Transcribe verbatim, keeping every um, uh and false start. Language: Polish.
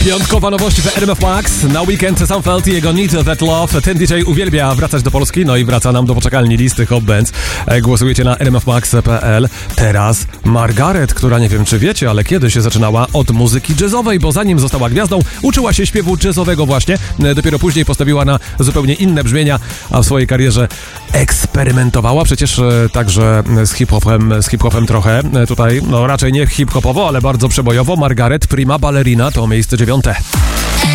Piątkowa nowość w R M F Max. Na weekend Sam Felt i jego Need That Love. Ten D J uwielbia wracać do Polski, no i wraca nam do poczekalni listy Hot Bands. Głosujecie na r m f max kropka p l. Teraz Margaret, która nie wiem czy wiecie, ale kiedyś zaczynała od muzyki jazzowej, bo zanim została gwiazdą, uczyła się śpiewu jazzowego właśnie. Dopiero później postawiła na zupełnie inne brzmienia, a w swojej karierze eksperymentowała przecież także z hip-hopem, z hip-hopem trochę. Tutaj, no raczej nie hip-hopowo, ale bardzo przebojowo. Margaret, Prima Ballerina to miejsce dziewiąte.